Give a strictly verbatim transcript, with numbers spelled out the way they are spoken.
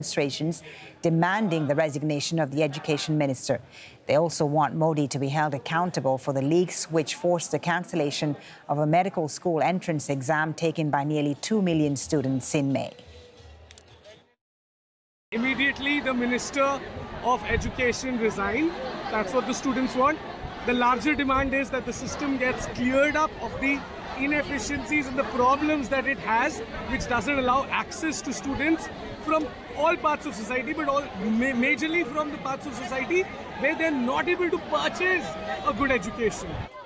demonstrations demanding the resignation of the education minister. They also want Modi to be held accountable for the leaks which forced the cancellation of a medical school entrance exam taken by nearly two million students in May. Immediately, the Minister of Education resign. That's what the students want. The larger demand is that the system gets cleared up of the inefficiencies and the problems that it has, which doesn't allow access to students from all parts of society, but all ma majorly from the parts of society where they're not able to purchase a good education.